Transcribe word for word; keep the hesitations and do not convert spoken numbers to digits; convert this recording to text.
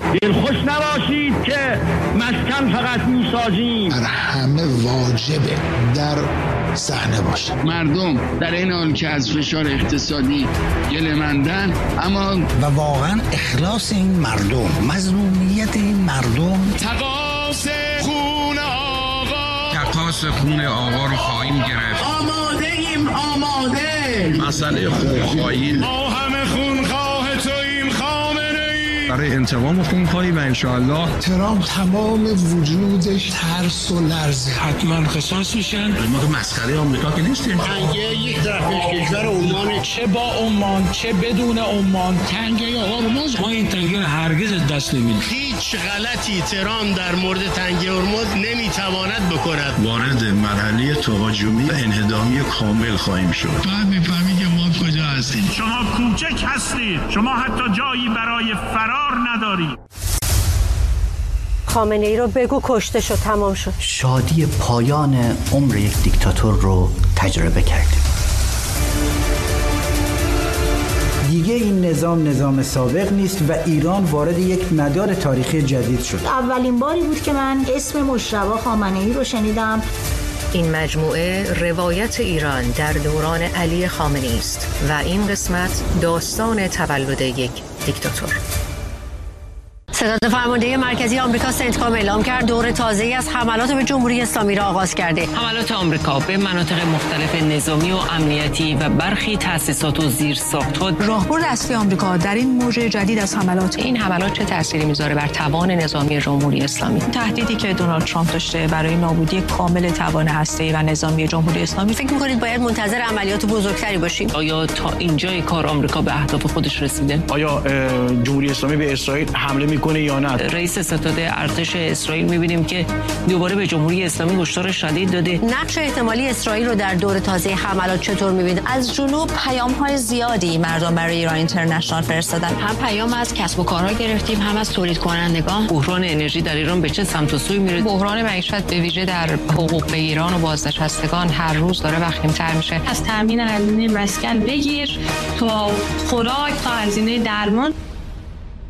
دلخوش نباشید که مسکن فقط میسازیم. بر همه واجبه در صحنه باشه. مردم در این حال که از فشار اقتصادی گله‌مندن، اما و واقعا اخلاص این مردم، مظلومیت این مردم، تقاص خون آقا تقاص خون آقا رو خواهیم گرفت. آماده ایم، آماده. مسئله خونخواهی، ما همه خونخواه توییم خامنه ای. برای انتقام خونخواهی و انشاءالله ترامپ تمام وجودش ترس و لرزه. حتما قصاص میشن. ما که مسخره آمریکا که نیستیم. تنگه یک طرف کشور عمان، چه با عمان چه بدون عمان، تنگه هرمز، ما این تنگه هرگز دست نمیدیم. هیچ غلطی ترامپ در مورد تنگه هرمز نمیتواند بکند. وارد مرحله تهاجمی و انهدامی کامل خواهیم شد. بعد میفهمی که ما کجا هستیم. شما کوچک هستید، شما حتی جایی برای فرار ندارید. خامنه ای رو بگو کشته شد، تمام شد. شادی پایان عمر یک دیکتاتور رو تجربه کردیم. دیگه این نظام نظام سابق نیست و ایران وارد یک مدار تاریخی جدید شد. اولین باری بود که من اسم مجتبی خامنه ای رو شنیدم. این مجموعه روایت ایران در دوران علی خامنه‌ای است و این قسمت داستان تولد یک دیکتاتور. ستاد فرمانده مرکزی آمریکا سنتکام اعلام کرد دور تازه‌ای از حملات به جمهوری اسلامی را آغاز کرده. حملات آمریکا به مناطق مختلف نظامی و امنیتی و برخی تأسیسات و زیرساخت‌ها راهبرد اصلی آمریکا در این موج جدید از حملات. این حملات چه تأثیری میذاره بر توان نظامی جمهوری اسلامی؟ تهدیدی که دونالد ترامپ داشته برای نابودی کامل توان هسته‌ای و نظامی جمهوری اسلامی. فکر می‌کنید باید منتظر عملیات بزرگتری باشیم؟ آیا تا اینجای کار آمریکا به اهداف خودش رسیده؟ آیا جمهوری اسلامی به اسرائیل حمله می‌کنه یا نه؟ رئیس ستاد ارتش اسرائیل می‌بینیم که دوباره به جمهوری اسلامی هشدار شدید داده. نقش احتمالی اسرائیل رو در دور تازه حملات چطور می‌بینید؟ از جنوب پیام‌های زیادی مردم برای ایران اینترنشنال فرستادن. هم پیام از کسب و کارها گرفتیم، هم از تولید کنندگان. بحران انرژی در ایران به چه سمت و سوی میره؟ بحران معیشت به ویژه در حقوق بگیران و بازنشستگان هر روز داره وخیم‌تر میشه. از تامین هزینه مسکن بگیر تا خوراک تا هزینه درمان.